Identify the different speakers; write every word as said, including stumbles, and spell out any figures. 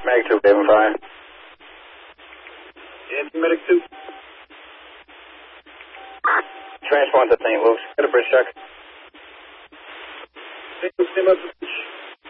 Speaker 1: Mag two, Devon five.
Speaker 2: Yeah, medic two.
Speaker 1: Transport to Saint Luke's. Get a bridge check.
Speaker 2: Saint Luke's,